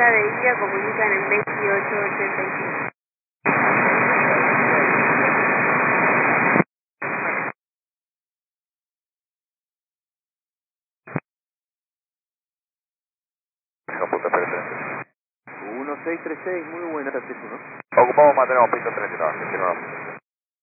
Ruta de ida comunican en 2885. Punto 336. 1636, muy buena esta 31. Ocupamos, mantenemos pista 39, 29.